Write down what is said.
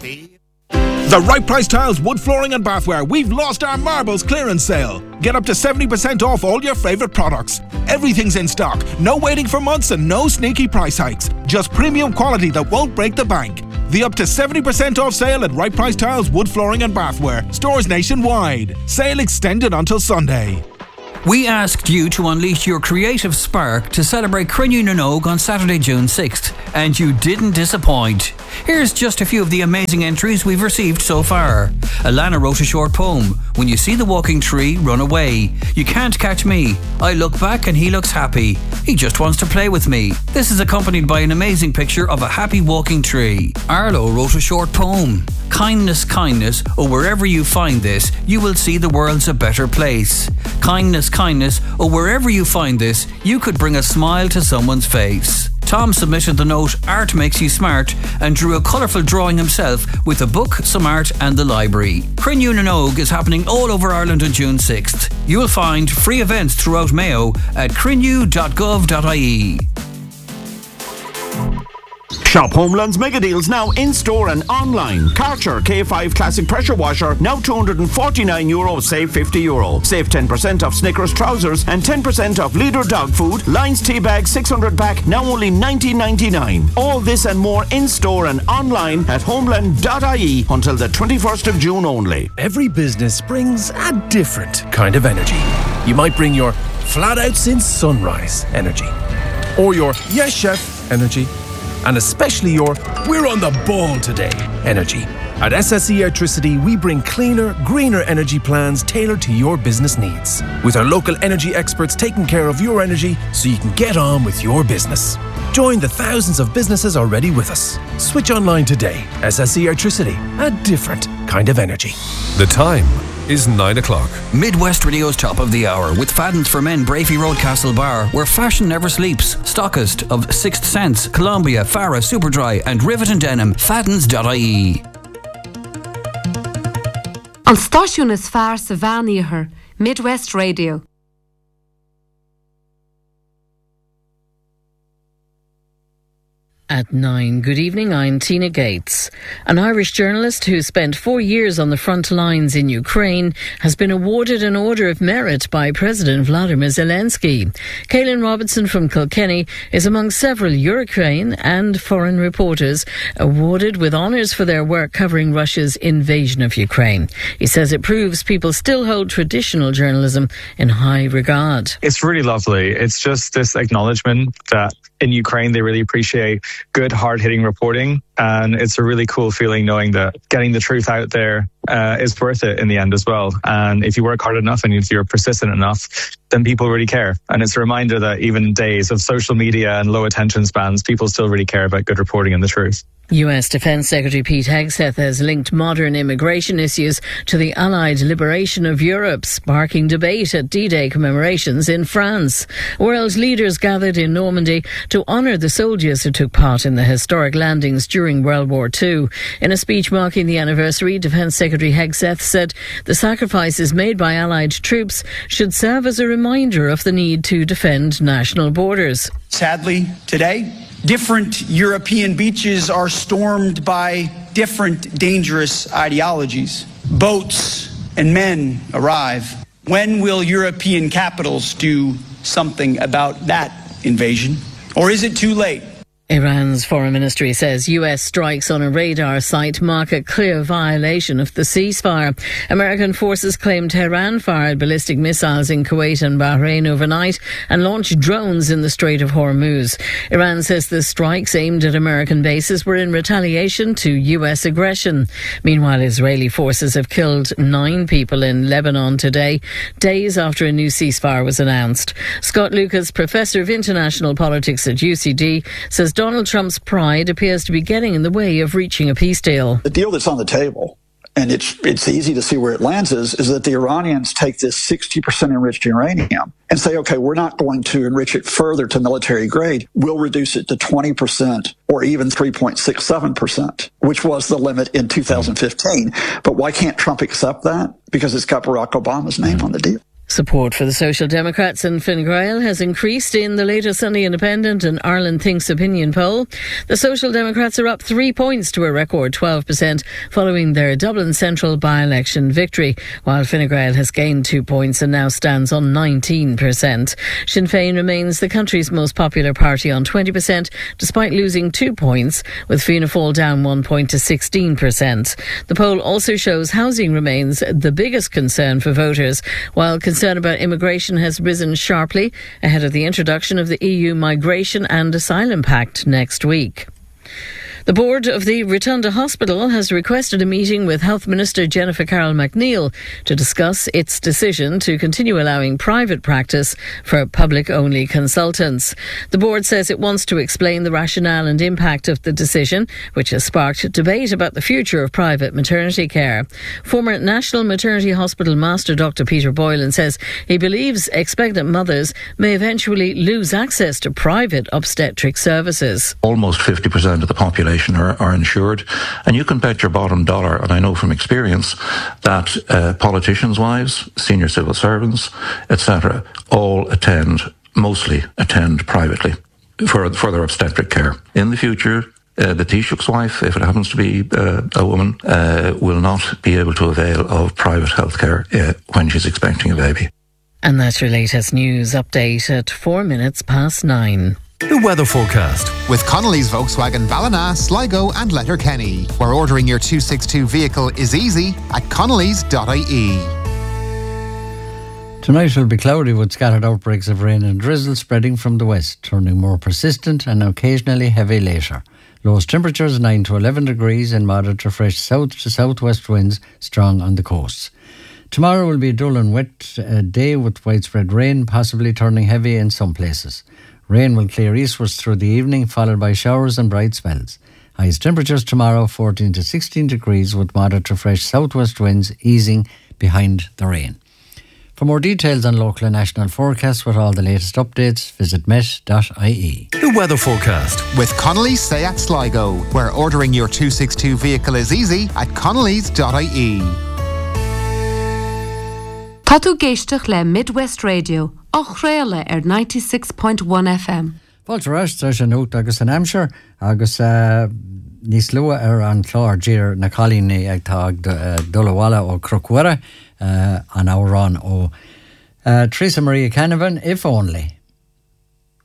The Right Price Tiles wood flooring and bathware. We've lost our marbles clearance sale. Get up to 70% off all your favourite products. Everything's in stock. No waiting for months and no sneaky price hikes. Just premium quality that won't break the bank. The up to 70% off sale at Right Price Tiles wood flooring and bathware. Stores nationwide. Sale extended until Sunday. We asked you to unleash your creative spark to celebrate Crinne na nÓg on Saturday, June 6th, and you didn't disappoint. Here's just a few of the amazing entries we've received so far. Alana wrote a short poem. When you see the walking tree, run away. You can't catch me. I look back and he looks happy. He just wants to play with me. This is accompanied by an amazing picture of a happy walking tree. Arlo wrote a short poem. Kindness, kindness, or wherever you find this, you will see the world's a better place. Kindness, kindness, or wherever you find this, you could bring a smile to someone's face. Tom submitted the note Art Makes You Smart and drew a colourful drawing himself with a book, some art and the library. Crinne na nÓg is happening all over Ireland on June 6th. You will find free events throughout Mayo at crinne.gov.ie. Shop Homeland's mega deals now in store and online. Karcher K5 Classic Pressure Washer now €249, save €50. Save 10% off Snickers trousers and 10% off Leader dog food. Lions tea bag 600 pack now only $19.99. All this and more in store and online at homeland.ie until the 21st of June only. Every business brings a different kind of energy. You might bring your flat out since sunrise energy, or your yes chef energy, and especially your we're on the ball today energy. At SSE Electricity, we bring cleaner, greener energy plans tailored to your business needs, with our local energy experts taking care of your energy so you can get on with your business. Join the thousands of businesses already with us. Switch online today. SSE Electricity, a different kind of energy. The time is 9 o'clock. Midwest Radio's Top of the Hour with Fadden's for Men, Brafey Road, Castlebar, where fashion never sleeps. Stockist of Sixth Sense, Columbia, Farah, Superdry and Rivet and Denim. Faddens.ie. An stáisiún is fearr sa bhean Midwest Radio. At 9, good evening, I'm Tina Gates. An Irish journalist who spent 4 years on the front lines in Ukraine has been awarded an Order of Merit by President Vladimir Zelensky. Caelan Robinson from Kilkenny is among several Ukraine and foreign reporters awarded with honours for their work covering Russia's invasion of Ukraine. He says it proves people still hold traditional journalism in high regard. It's really lovely. It's just this acknowledgement that in Ukraine they really appreciate good, hard-hitting reporting, and it's a really cool feeling knowing that getting the truth out there is worth it in the end as well. And if you work hard enough and if you're persistent enough, then people really care. And it's a reminder that even in days of social media and low attention spans, people still really care about good reporting and the truth. US Defence Secretary Pete Hegseth has linked modern immigration issues to the Allied liberation of Europe, sparking debate at D-Day commemorations in France. World leaders gathered in Normandy to honour the soldiers who took part in the historic landings during World War II. In a speech marking the anniversary, Defence Secretary Hegseth said the sacrifices made by Allied troops should serve as a reminder of the need to defend national borders. Sadly, today, different European beaches are stormed by different dangerous ideologies. Boats and men arrive. When will European capitals do something about that invasion? Or is it too late? Iran's foreign ministry says US strikes on a radar site mark a clear violation of the ceasefire. American forces claim Tehran fired ballistic missiles in Kuwait and Bahrain overnight and launched drones in the Strait of Hormuz. Iran says the strikes aimed at American bases were in retaliation to US aggression. Meanwhile, Israeli forces have killed 9 people in Lebanon today, days after a new ceasefire was announced. Scott Lucas, professor of international politics at UCD, says Donald Trump's pride appears to be getting in the way of reaching a peace deal. The deal that's on the table, and it's easy to see where it lands, is that the Iranians take this 60% enriched uranium and say, okay, we're not going to enrich it further to military grade. We'll reduce it to 20% or even 3.67%, which was the limit in 2015. But why can't Trump accept that? Because it's got Barack Obama's name on the deal. Support for the Social Democrats and Fine Gael has increased in the latest Sunday Independent and Ireland Thinks opinion poll. The Social Democrats are up 3 points to a record 12% following their Dublin Central by-election victory, while Fine Gael has gained 2 points and now stands on 19%. Sinn Féin remains the country's most popular party on 20%, despite losing 2 points, with Fianna Fáil down 1 point to 16%. The poll also shows housing remains the biggest concern for voters, while concern about immigration has risen sharply ahead of the introduction of the EU Migration and Asylum Pact next week. The board of the Rotunda Hospital has requested a meeting with Health Minister Jennifer Carroll MacNeill to discuss its decision to continue allowing private practice for public-only consultants. The board says it wants to explain the rationale and impact of the decision, which has sparked debate about the future of private maternity care. Former National Maternity Hospital Master Dr. Peter Boylan says he believes expectant mothers may eventually lose access to private obstetric services. Almost 50% of the population are insured, and you can bet your bottom dollar, and I know from experience, that politicians' wives, senior civil servants, etc., mostly attend privately for their obstetric care. In the future, the Taoiseach's wife, if it happens to be a woman, will not be able to avail of private health care when she's expecting a baby. And that's your latest news update at 9:04. The weather forecast with Connolly's Volkswagen Ballina, Sligo and Letterkenny, where ordering your 262 vehicle is easy at connolly's.ie. Tonight will be cloudy with scattered outbreaks of rain and drizzle spreading from the west, turning more persistent and occasionally heavy later. Lowest temperatures 9 to 11 degrees and moderate to fresh south to southwest winds strong on the coasts. Tomorrow will be a dull and wet day with widespread rain, possibly turning heavy in some places. Rain will clear eastwards through the evening, followed by showers and bright spells. Highest temperatures tomorrow 14 to 16 degrees with moderate to fresh southwest winds easing behind the rain. For more details on local and national forecasts with all the latest updates, visit met.ie. The weather forecast with Connolly's Seat Sligo, where ordering your 262 vehicle is easy at connolly's.ie. Tá tú géisteach le Midwest Radio, ach réile 96.1 FM. Fáilte tar an út agus an Hampshire agus níos lua an chlár dír na chalíní ag tá dulhwala ó Cruchwara an árán ó Teresa Maria Canavan, if only.